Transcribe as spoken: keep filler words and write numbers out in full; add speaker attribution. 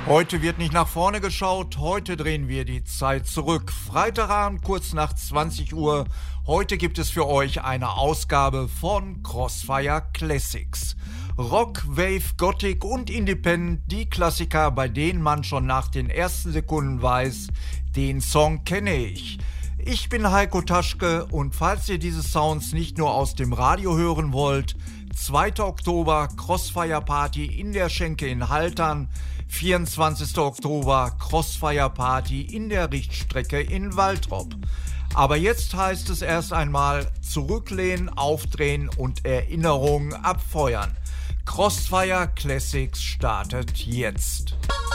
Speaker 1: Heute wird nicht nach vorne geschaut, heute drehen wir die Zeit zurück. Freitagabend kurz nach zwanzig Uhr. Heute gibt es für euch eine Ausgabe von Crossfire Classics. Rock, Wave, Gothic und Independent, die Klassiker, bei denen man schon nach den ersten Sekunden weiß, den Song kenne ich. Ich bin Heiko Taschke und falls ihr diese Sounds nicht nur aus dem Radio hören wollt, zweiter Oktober Crossfire Party in der Schenke in Haltern, vierundzwanzigster Oktober Crossfire Party in der Richtstrecke in Waltrop. Aber jetzt heißt es erst einmal zurücklehnen, aufdrehen und Erinnerungen abfeuern. Crossfire Classics startet jetzt.